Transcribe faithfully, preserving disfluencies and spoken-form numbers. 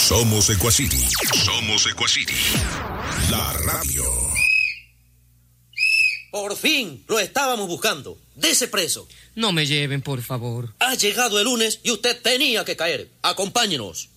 Somos Equacity. Somos Equacity. La radio. Por fin, lo estábamos buscando. Dese preso. No me lleven, por favor. Ha llegado el lunes y usted tenía que caer. Acompáñenos.